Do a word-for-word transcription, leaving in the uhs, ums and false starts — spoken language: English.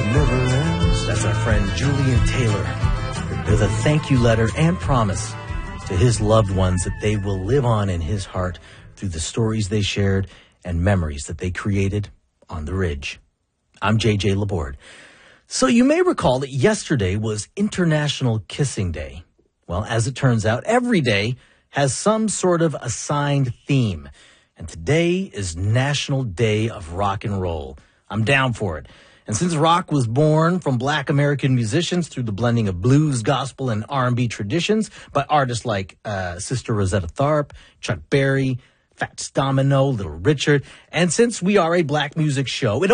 never ends. That's our friend Julian Taylor with a thank you letter and promise to his loved ones that they will live on in his heart through the stories they shared and memories that they created on the Ridge. I'm J J Laborde. So you may recall that yesterday was International Kissing Day. Well, as it turns out, every day has some sort of assigned theme. And today is National Day of Rock and Roll. I'm down for it. And since rock was born from black American musicians through the blending of blues, gospel, and R and B traditions by artists like uh, Sister Rosetta Tharpe, Chuck Berry, Fats Domino, Little Richard, and since we are a black music show, it